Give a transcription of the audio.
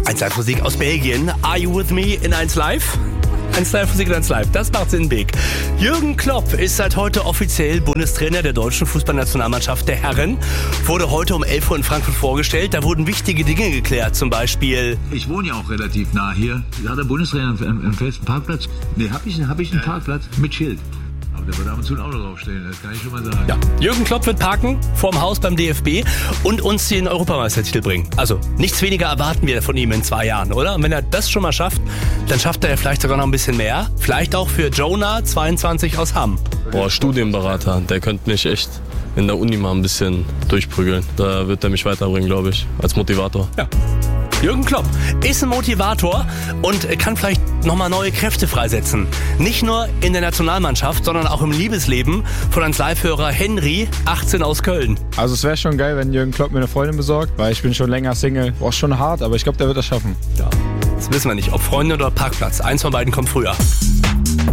1 Live Musik aus Belgien. Are you with me in 1 Live? 1 Live Musik in 1 Live, das macht Sinn, Big. Jürgen Klopp ist seit heute offiziell Bundestrainer der deutschen Fußballnationalmannschaft der Herren. Wurde heute um 11 Uhr in Frankfurt vorgestellt. Da wurden wichtige Dinge geklärt, zum Beispiel... Ich wohne ja auch relativ nah hier. Hat der Bundestrainer einen festen Parkplatz? Nee, hab ich einen Parkplatz mit Schild. Aber da wird ab und zu ein Auto draufstehen, das kann ich schon mal sagen. Ja. Jürgen Klopp wird parken vorm Haus beim DFB und uns den Europameistertitel bringen. Also nichts weniger erwarten wir von ihm in 2 Jahren, oder? Und wenn er das schon mal schafft, dann schafft er ja vielleicht sogar noch ein bisschen mehr. Vielleicht auch für Jonah, 22 aus Hamm. Studienberater, der könnte mich echt in der Uni mal ein bisschen durchprügeln. Da wird er mich weiterbringen, glaube ich, als Motivator. Ja. Jürgen Klopp ist ein Motivator und kann vielleicht nochmal neue Kräfte freisetzen. Nicht nur in der Nationalmannschaft, sondern auch im Liebesleben von uns Live-Hörer Henry, 18 aus Köln. Also es wäre schon geil, wenn Jürgen Klopp mir eine Freundin besorgt, weil ich bin schon länger Single. Boah, schon hart, aber ich glaube, der wird das schaffen. Ja, das wissen wir nicht, ob Freundin oder Parkplatz. Eins von beiden kommt früher.